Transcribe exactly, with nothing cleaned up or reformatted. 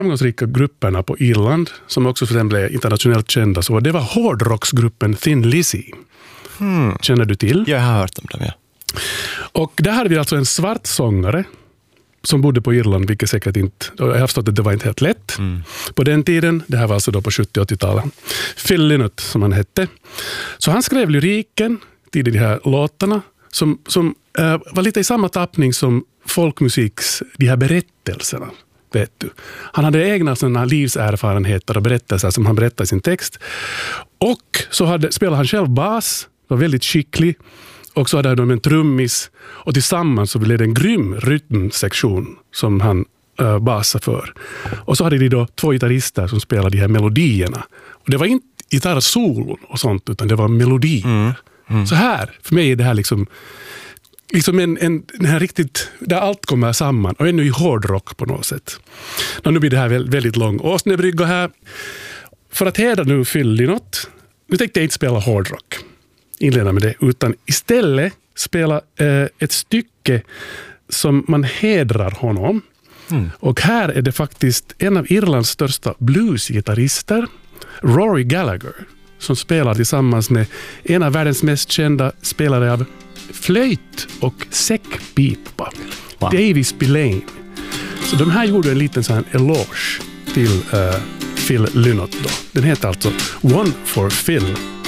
framgångsrika grupperna på Irland som också för den blev internationellt kända, så det var hårdrocksgruppen Thin Lizzy. Hmm. Känner du till? Jag har hört om dem, ja. Och där hade vi alltså en svart sångare som bodde på Irland, vilket säkert inte, jag har förstått att det var inte helt lätt mm. på den tiden. Det här var alltså då på sjuttio- och åttiotalet. Phil Lynott som han hette. Så han skrev lyriken till de här låtarna som, som äh, var lite i samma tappning som folkmusiks, de här berättelserna. Vet du. Han hade egna sådana livserfarenheter och berättelser som han berättade i sin text. Och så hade, spelade han själv bas, var väldigt skicklig. Och så hade de en trummis. Och tillsammans så blev det en grym rytmsektion som han äh, basade för. Och så hade de då två gitarrister som spelade de här melodierna. Och det var inte gitarrsolon och sånt, utan det var melodier. Mm. Mm. Så här, för mig är det här liksom... Liksom en, en, den här riktigt, där allt kommer samman och ännu i hårdrock på något sätt. Nu blir det här väldigt lång åsnebrygga här. För att hedra nu Phil Lynott, nu tänkte jag inte spela hårdrock, inleda med det, utan istället spela eh, ett stycke som man hedrar honom. Mm. Och här är det faktiskt en av Irlands största bluesgitarrister, Rory Gallagher, som spelar tillsammans med en av världens mest kända spelare av flöjt och säckpipa, wow. Davy Spillane. Så de här gjorde en liten sån här eloge till uh, Phil Lynott då. Den heter alltså One for Phil.